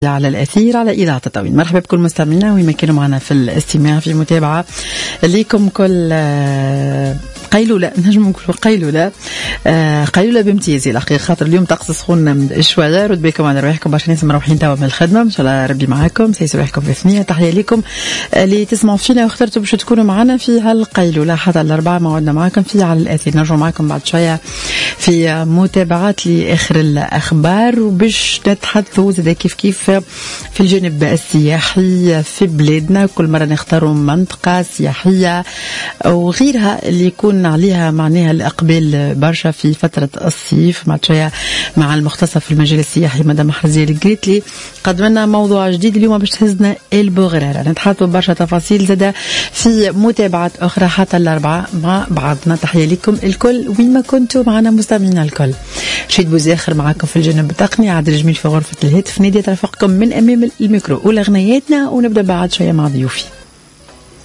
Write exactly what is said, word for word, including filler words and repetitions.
على الأثير على إذاعة التوين. مرحبا بكل مستمعينا وين ما كانوا معنا في الاستماع في متابعة ليكم كل قيلولة، نجم نقولوا قيلولة قيلولة بامتياز الحقيقة، خاطر اليوم طقس سخون شوية. رد بكم على رواحكم برشا ناس مروحين توا من الخدمة، إن شاء الله ربي معاكم سيسوا رواحكم في ثمية. تحية لكم اللي تسمعوا فينا واخترتوا باش تكونوا معنا في هالقيلولة حتى الأربعة. موعدنا معاكم في على الأثير، نرجع معاكم بعد شوية في متابعات لآخر الأخبار، وباش نتحدثوا زي كيف كيف في الجانب السياحي في بلادنا. كل مرة نختاروا منطقة سياحية وغيرها اللي يكون عليها معناها الإقبال برشا في فترة الصيف. مع شوية مع المختصة في المجال السياحي مدام حرزية القريتلي قدمنا موضوع جديد اليوم باش تهزنا البوغرارة. نتحدثوا برشا تفاصيل زادة في متابعات أخرى حتى الأربعة مع بعضنا. تحية لكم الكل وين ما كنتوا معنا مستمعينا الكل. رشيد بوزاخر معاكم في الجانب التقني، عادل جميل في غرفة الهاتف، نادية ترافقكم من أمام الميكرو والأغنياتنا، ونبدأ بعد شوية مع ضيوفي.